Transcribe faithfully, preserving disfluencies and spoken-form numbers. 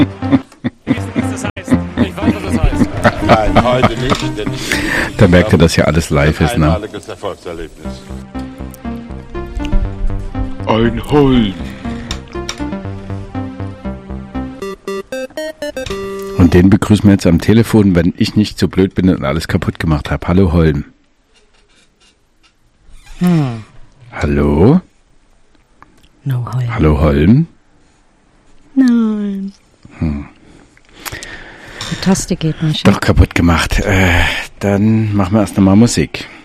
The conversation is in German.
Was das heißt. Ich weiß, was das heißt. Nein, heute nicht. Denn Da merkt ihr, dass hier alles live ist, ein ne? einmaliges Erfolgserlebnis. Ein Holm. Und den begrüßen wir jetzt am Telefon, wenn ich nicht so blöd bin und alles kaputt gemacht habe. Hallo Holm. Hm. Hallo? No Holm. Hallo Holm? Nein. Hm. Die Taste geht nicht. Doch kaputt gemacht. Äh, dann machen wir erst nochmal Musik.